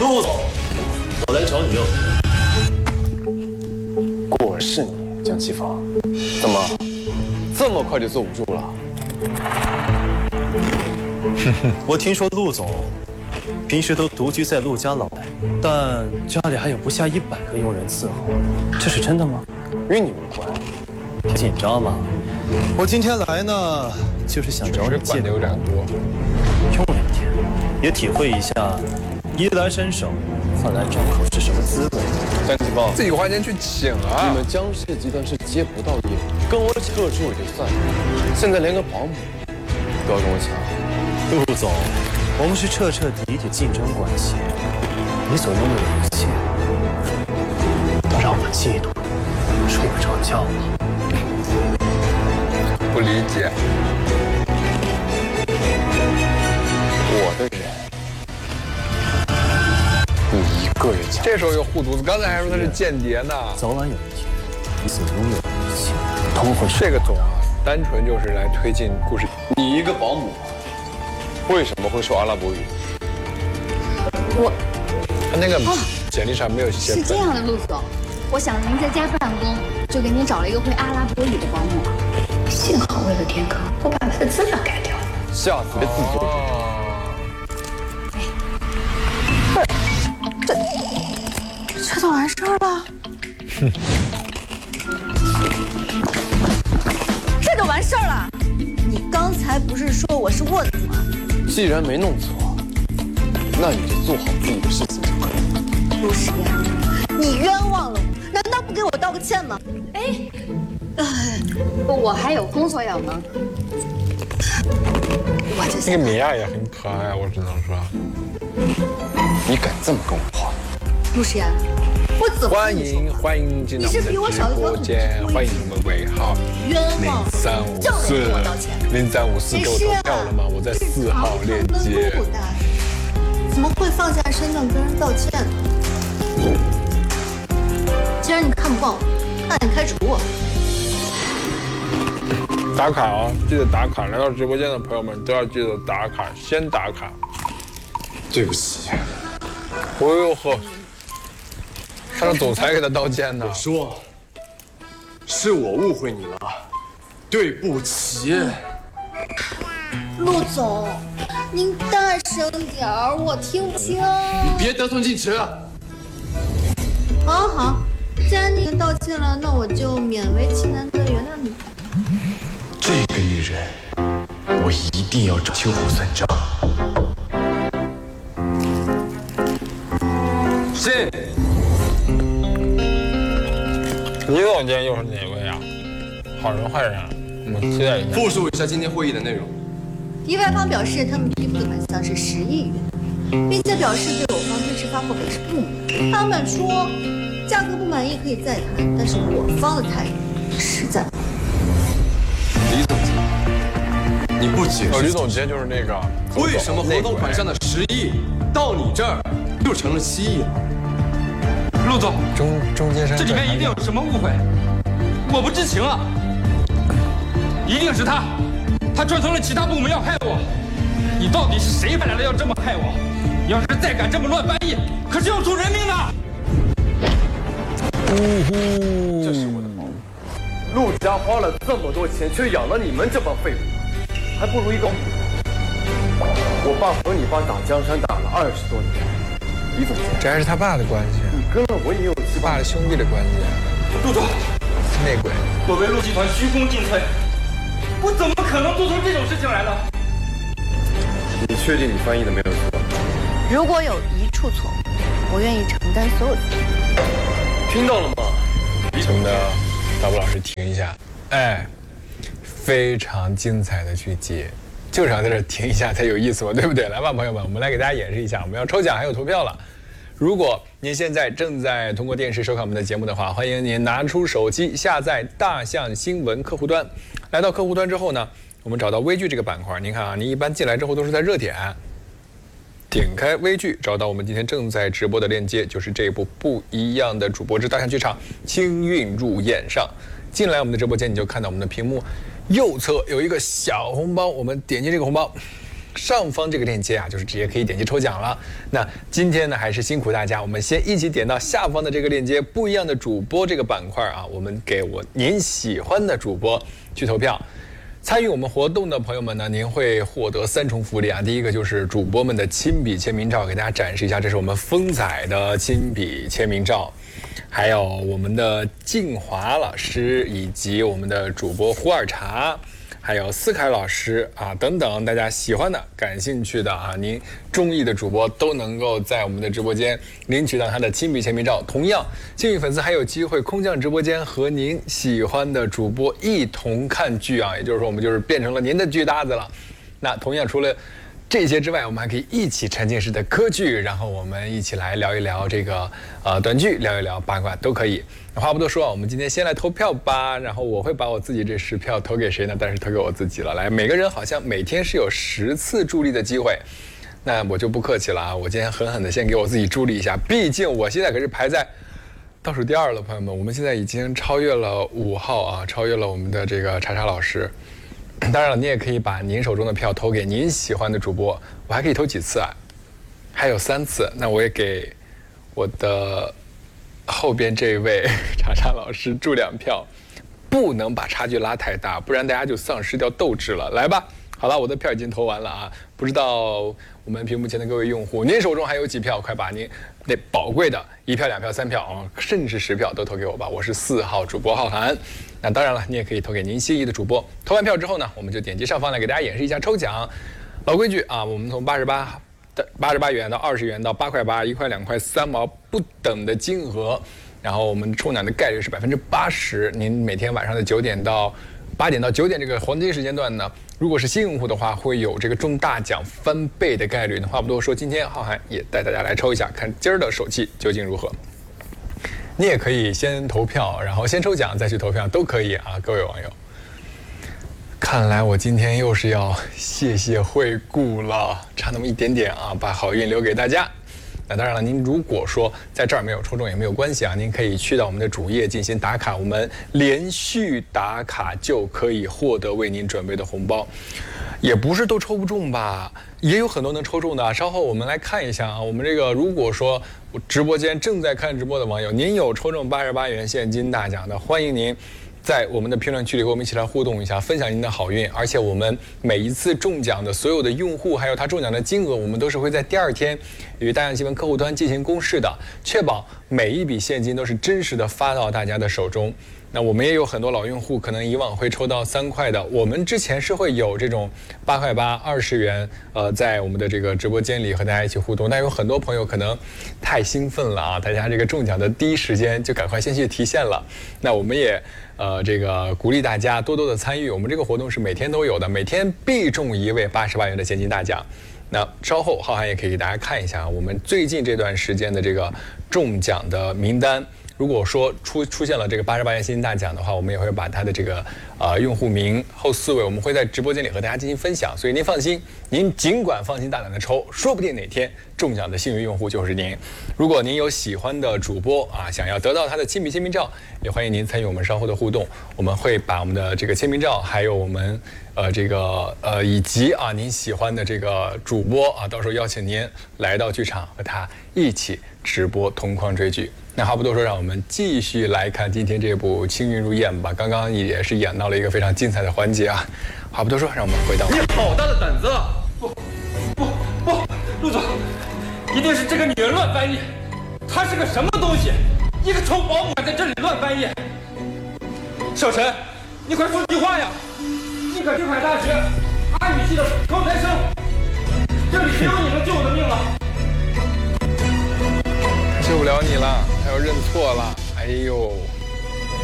陆总，我来找你要人。 果然是你，江启芳。怎么这么快就坐不住了？ 我听说陆总平时都独居在陆家老宅，但家里还有不下100个佣人伺候，这是真的吗？ 与你无关。 紧张吗？我今天来呢，就是想找你借有点多， 用2天，也体会一下衣来伸手，饭来张口是什么滋味。 江启芳， 自己花钱去请啊！ 你们江氏集团是接不到业，跟我扯住也就算了，现在连个保姆都要跟我抢。 陆总，我们是彻彻底底竞争关系，你所拥有的一切都让我嫉妒，睡不着觉了。 不理解， 我的人，你一个也抢。 这时候又护犊子，刚才还说他是间谍呢。 早晚有一天，你所拥有的一切都会这个总啊，单纯就是来推进故事。 你一个保姆，为什么会说阿拉伯语？ 他那个简历上没有写。 是这样的，陆总，我想您在家办公，就给您找了一个会阿拉伯语的保姆。幸好为了填坑，我把他的资料改掉了。 下次别自作主张。 这都完事儿了？这就完事儿了？你刚才不是说我是卧底吗？ 既然没弄错，那你就做好自己的事情就可以了。 陆时言，你冤枉了我，难道不给我道个歉吗？我还有工作要忙，我就那个米娅也很可爱，我只能说。 你敢这么跟我话？ 陆时言，我怎么欢迎进到我们的直播间，欢迎你们尾号0354给我投票了吗？我在4号链接。 怎么会放下身段跟人道歉呢？既然你看不惯我，那你开除我。 打卡哦，记得打卡！来到直播间的朋友们都要记得打卡，先打卡。 对不起。 哦呦呵，他让总裁给他道歉呢。 我说，是我误会你了，对不起。 陆总，您大声点儿，我听不清。 你别得寸进尺。 好好，既然你道歉了，那我就勉为其难的原谅你。 这个女人，我一定要找秋后算账。是。 李总监又是哪位啊？好人坏人啊？我们期待一下。 复述一下今天会议的内容。 敌外方表示，他们批复的款项是10亿元，并且表示对我方推迟发货表示不满。他们说，价格不满意可以再谈，但是我方的态度实在不满。 李总监，你不解释？ 李总监就是那个。 为什么合同款项的10亿到你这儿就成了7亿了？ 陆总， 中间商这里面一定有什么误会，我不知情啊！一定是他串通了其他部门要害我。你到底是谁派来的要这么害我？你要是再敢这么乱翻译，可是要出人命的！ 这是我的保姆，陆家花了这么多钱，却养了你们这帮废物，还不如一个保姆。我爸和你爸打江山打了20多年，李总监， 这还是他爸的关系。 你跟了我也有7、8 爸的兄弟的关系。 陆总， 内鬼， 我为陆集团鞠躬尽瘁，我怎么可能做出这种事情来呢？ 你确定你翻译的没有错？ 如果有一处错误，我愿意承担所有责任。 听到了吗？ 请的大布老师停一下，哎，非常精彩的去接，就是要在这停一下才有意思嘛，对不对？来吧，朋友们，我们来给大家演示一下，我们要抽奖还有投票了。如果您现在正在通过电视收看我们的节目的话，欢迎您拿出手机下载大象新闻客户端。来到客户端之后呢，我们找到微剧这个板块，您看啊，您一般进来之后都是在热点，点开微剧，找到我们今天正在直播的链接，就是这部不一样的主播之大象剧场清韵入宴上。进来我们的直播间，你就看到我们的屏幕右侧有一个小红包，我们点击这个红包， 上方这个链接啊，就是直接可以点击抽奖了。那今天呢，还是辛苦大家，我们先一起点到下方的这个链接，不一样的主播这个板块啊，我们给您喜欢的主播去投票。参与我们活动的朋友们呢，您会获得3重福利啊。第一个就是主播们的亲笔签名照，给大家展示一下，这是我们风采的亲笔签名照，还有我们的静华老师，以及我们的主播胡尔茶，还有思凯老师啊等等，大家喜欢的、感兴趣的啊，您中意的主播都能够在我们的直播间领取到他的亲笔签名照。同样，幸运粉丝还有机会空降直播间和您喜欢的主播一同看剧啊，也就是说，我们就是变成了您的剧搭子了。那同样，除了这些之外，我们还可以一起沉浸式的歌剧，然后我们一起来聊一聊这个短剧，聊一聊八卦都可以。话不多说啊，我们今天先来投票吧。然后我会把我自己这10票投给谁呢？但是投给我自己了。来，每个人好像每天是有10次助力的机会，那我就不客气了啊！我今天狠狠的先给我自己助力一下，毕竟我现在可是排在倒数第2了，朋友们，我们现在已经超越了5号啊，超越了我们的这个查查老师。当然了，你也可以把您手中的票投给您喜欢的主播，我还可以投几次啊？还有3次，那我也给我的后边这位查查老师助2票，不能把差距拉太大，不然大家就丧失掉斗志了。来吧，好了，我的票已经投完了啊，不知道我们屏幕前的各位用户，您手中还有几票？快把您那宝贵的1票、2票、3票啊，甚至10票都投给我吧！我是4号主播浩涵。那当然了，你也可以投给您心仪的主播。投完票之后呢，我们就点击上方来给大家演示一下抽奖。老规矩啊，我们从88元到20元到8块8、1块2块3毛不等的金额，然后我们中奖的概率是80%。您每天晚上的8点到9点这个黄金时间段呢，如果是新用户的话，会有这个中大奖翻倍的概率。那话不多说，今天浩涵也带大家来抽一下，看今儿的手气究竟如何。你也可以先投票，然后先抽奖再去投票，都可以啊，各位网友。看来我今天又是要谢惠顾了，差那么一点点啊，把好运留给大家。那当然了，您如果说在这儿没有抽中也没有关系啊，您可以去到我们的主页进行打卡，我们连续打卡就可以获得为您准备的红包。也不是都抽不中吧，也有很多能抽中的。稍后我们来看一下啊，我们这个如果说直播间正在看直播的网友，您有抽中88元现金大奖的，欢迎您在我们的评论区里和我们一起来互动一下，分享您的好运。而且我们每一次中奖的所有的用户，还有他中奖的金额，我们都是会在第2天与大象新闻客户端进行公示的，确保每一笔现金都是真实的发到大家的手中。那我们也有很多老用户，可能以往会抽到3块的，我们之前是会有这种8块8、20元，在我们的这个直播间里和大家一起互动。但有很多朋友可能太兴奋了啊，大家这个中奖的第一时间就赶快先去提现了。那我们也这个鼓励大家多多的参与，我们这个活动是每天都有的，每天必中1位88元的现金大奖。那稍后浩涵也可以给大家看一下我们最近这段时间的这个中奖的名单。如果说出现了这个88元现金大奖的话，我们也会把它的这个用户名后4位，我们会在直播间里和大家进行分享。所以您放心，您尽管放心大胆的抽，说不定哪天中奖的幸运用户就是您。如果您有喜欢的主播啊，想要得到他的亲笔签名照，也欢迎您参与我们稍后的互动。我们会把我们的这个签名照，还有我们以及啊您喜欢的这个主播啊，到时候邀请您来到剧场和他一起直播同框追剧。那话不多说，让我们继续来看今天这部《青云如燕》吧。刚刚也是演到了一个非常精彩的环节啊。话不多说，让我们回到你好大的胆子啊！不，陆总，一定是这个女人乱翻译。她是个什么东西？一个臭保姆在这里乱翻译。小陈，你快说句话呀！你可是海大学阿语系的高材生，这里只有你能救我的命了。 救不了你了，他要认错了。哎呦！